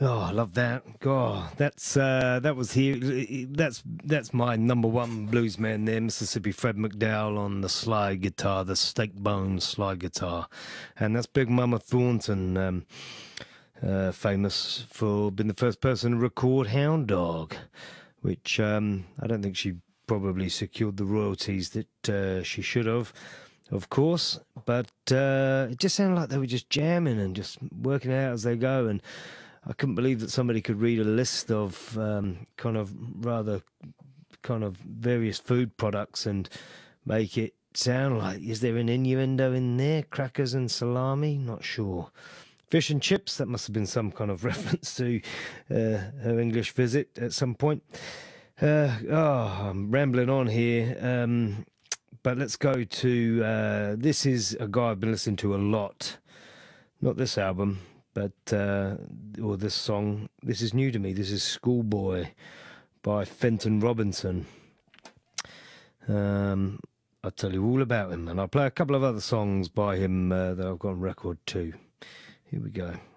Oh, I love that. God, that was here. That's my number one blues man there, Mississippi Fred McDowell on the slide guitar, the steak bone slide guitar, and that's Big Mama Thornton, famous for being the first person to record Hound Dog, which I don't think she probably secured the royalties that she should have, of course, but it just sounded like they were just jamming and just working it out as they go. And I couldn't believe that somebody could read a list of kind of various food products and make it sound like, is there an innuendo in there? Crackers and salami? Not sure. Fish and chips? That must have been some kind of reference to her English visit at some point. I'm rambling on here. But let's go to, this is a guy I've been listening to a lot. Not this album, but, or this song. This is new to me. This is Schoolboy by Fenton Robinson. I'll tell you all about him, and I'll play a couple of other songs by him that I've got on record too. Here we go.